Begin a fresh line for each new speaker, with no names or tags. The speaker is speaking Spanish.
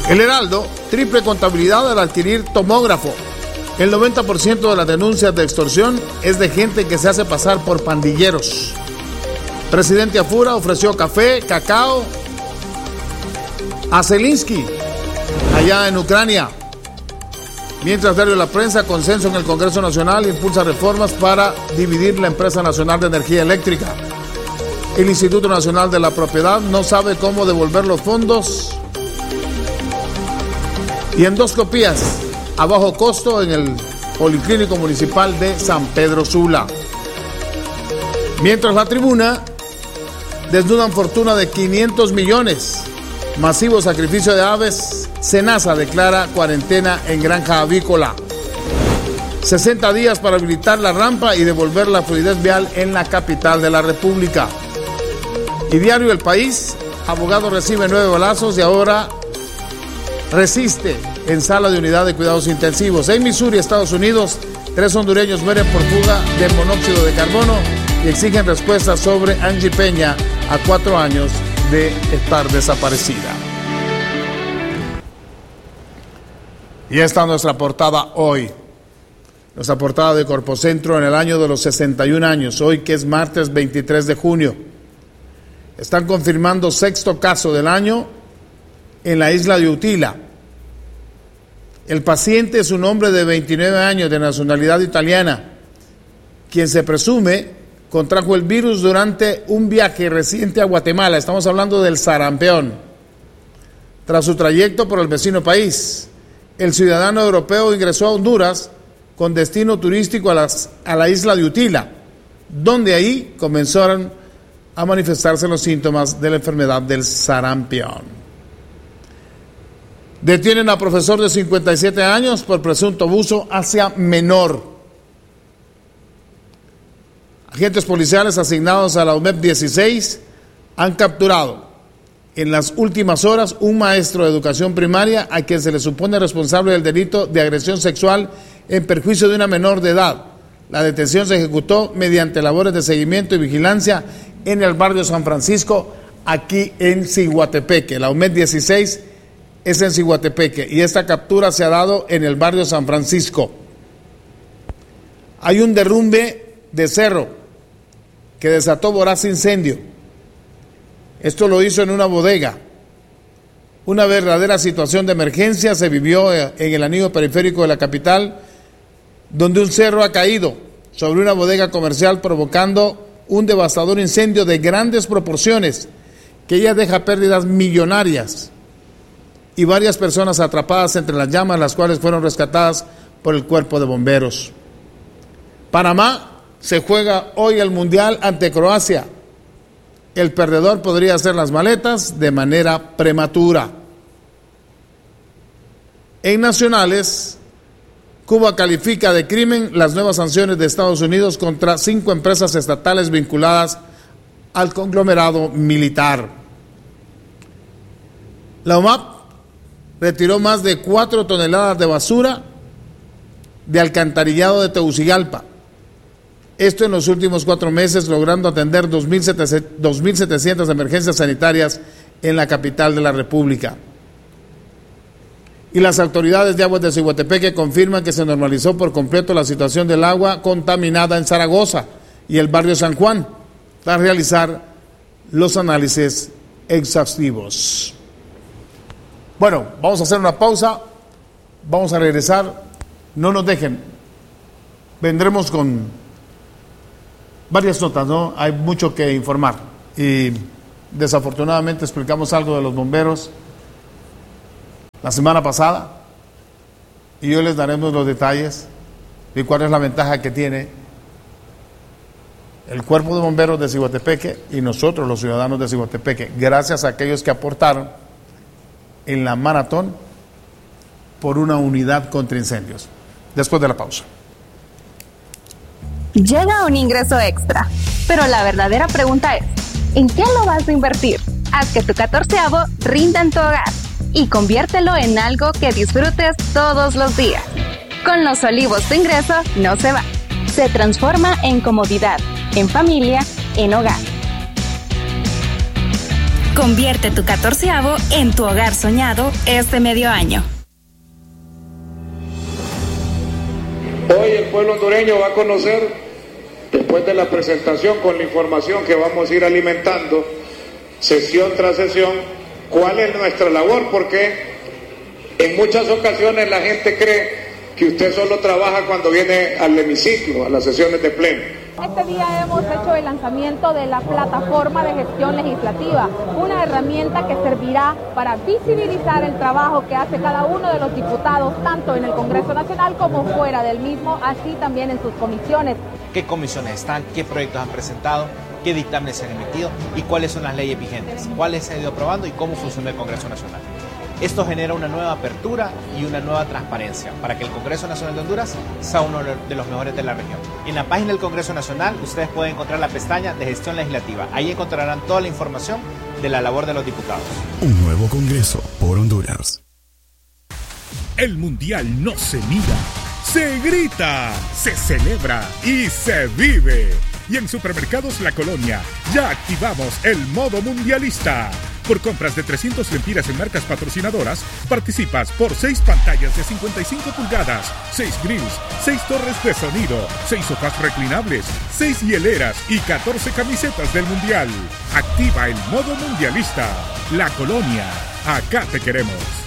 El Heraldo, triple contabilidad al adquirir tomógrafo. El 90% de las denuncias de extorsión es de gente que se hace pasar por pandilleros. Presidente Afura ofreció café, cacao a Zelensky, allá en Ucrania. Mientras diario La Prensa, consenso en el Congreso Nacional, impulsa reformas para dividir la empresa nacional de energía eléctrica. El Instituto Nacional de la Propiedad no sabe cómo devolver los fondos. Y endoscopías a bajo costo en el Policlínico Municipal de San Pedro Sula. Mientras La Tribuna, desnudan fortuna de 500 millones. Masivo sacrificio de aves. Senasa declara cuarentena en granja avícola. 60 días para habilitar la rampa y devolver la fluidez vial en la capital de la República. Y diario El País, abogado recibe 9 balazos y ahora resiste en sala de unidad de cuidados intensivos. En Missouri, Estados Unidos, 3 hondureños mueren por fuga de monóxido de carbono y exigen respuestas sobre Angie Peña a 4 años de estar desaparecida. Y esta es nuestra portada hoy. Nuestra portada de Corpocentro en el año de los 61 años, hoy que es martes 23 de junio. Están confirmando 6º caso del año en la isla de Utila. El paciente es un hombre de 29 años de nacionalidad italiana, quien se presume contrajo el virus durante un viaje reciente a Guatemala. Estamos hablando del sarampión. Tras su trayecto por el vecino país, el ciudadano europeo ingresó a Honduras con destino turístico a la isla de Utila, donde ahí comenzaron a manifestarse los síntomas de la enfermedad del sarampión. Detienen a profesor de 57 años por presunto abuso hacia menor. Agentes policiales asignados a la UMEP 16 han capturado en las últimas horas un maestro de educación primaria a quien se le supone responsable del delito de agresión sexual en perjuicio de una menor de edad. La detención se ejecutó mediante labores de seguimiento y vigilancia en el barrio San Francisco, aquí en Ciguatepeque. La UMEP 16 es en Ciguatepeque y esta captura se ha dado en el barrio San Francisco. Hay un derrumbe de cerro que desató voraz incendio. Esto lo hizo en una bodega. Una verdadera situación de emergencia se vivió en el anillo periférico de la capital, donde un cerro ha caído sobre una bodega comercial provocando un devastador incendio de grandes proporciones que ya deja pérdidas millonarias y varias personas atrapadas entre las llamas, las cuales fueron rescatadas por el cuerpo de bomberos. Panamá se juega hoy el Mundial ante Croacia. El perdedor podría hacer las maletas de manera prematura. En nacionales, Cuba califica de crimen las nuevas sanciones de Estados Unidos contra 5 empresas estatales vinculadas al conglomerado militar. La UMAP retiró más de 4 toneladas de basura de alcantarillado de Tegucigalpa. Esto en los últimos 4 meses, logrando atender 2.700 emergencias sanitarias en la capital de la República. Y las autoridades de aguas de Ciguatepeque confirman que se normalizó por completo la situación del agua contaminada en Zaragoza y el barrio San Juan, tras realizar los análisis exhaustivos. Bueno, vamos a hacer una pausa, vamos a regresar, no nos dejen, vendremos con varias notas, ¿no? Hay mucho que informar y desafortunadamente explicamos algo de los bomberos la semana pasada y hoy les daremos los detalles de cuál es la ventaja que tiene el cuerpo de bomberos de Ciguatepeque y nosotros los ciudadanos de Ciguatepeque, gracias a aquellos que aportaron en la maratón por una unidad contra incendios. Después de la pausa.
Llega un ingreso extra, pero la verdadera pregunta es, ¿en qué lo vas a invertir? Haz que tu 14avo rinda en tu hogar y conviértelo en algo que disfrutes todos los días. Con Los Olivos tu ingreso no se va, se transforma en comodidad, en familia, en hogar. Convierte tu 14avo en tu hogar soñado este medio año.
Hoy el pueblo hondureño va a conocer, después de la presentación con la información que vamos a ir alimentando, sesión tras sesión, cuál es nuestra labor, porque en muchas ocasiones la gente cree que usted solo trabaja cuando viene al hemiciclo, a las sesiones de pleno.
Este día hemos hecho el lanzamiento de la plataforma de gestión legislativa, una herramienta que servirá para visibilizar el trabajo que hace cada uno de los diputados, tanto en el Congreso Nacional como fuera del mismo, así también en sus comisiones.
¿Qué comisiones están? ¿Qué proyectos han presentado? ¿Qué dictámenes se han emitido? ¿Y cuáles son las leyes vigentes? ¿Cuáles se han ido aprobando y cómo funciona el Congreso Nacional? Esto genera una nueva apertura y una nueva transparencia para que el Congreso Nacional de Honduras sea uno de los mejores de la región. En la página del Congreso Nacional ustedes pueden encontrar la pestaña de gestión legislativa. Ahí encontrarán toda la información de la labor de los diputados.
Un nuevo Congreso por Honduras.
El Mundial no se mira, se grita, se celebra y se vive. Y en Supermercados La Colonia ya activamos el modo mundialista. Por compras de 300 lempiras en marcas patrocinadoras, participas por 6 pantallas de 55 pulgadas, 6 grills, 6 torres de sonido, 6 sofás reclinables, 6 hieleras y 14 camisetas del Mundial. Activa el modo mundialista. La Colonia, acá te queremos.